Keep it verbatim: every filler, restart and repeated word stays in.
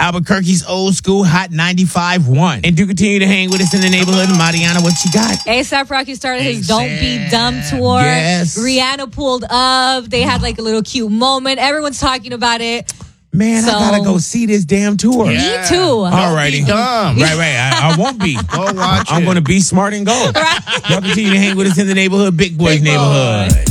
Albuquerque's Old School Hot ninety-five point one. And do continue to hang with us in the neighborhood. Mariana, what you got? A$AP Rocky started his A$AP. Don't Be Dumb tour. Yes. Rihanna pulled up. They had like a little cute moment. Everyone's talking about it. Man, So- I gotta go see this damn tour. Me too. Alrighty. Be dumb. Right, right. I, I won't be. Go watch I'm it. gonna be smart and go. Y'all continue to hang with us in the neighborhood, Big Boys Big Boy. neighborhood.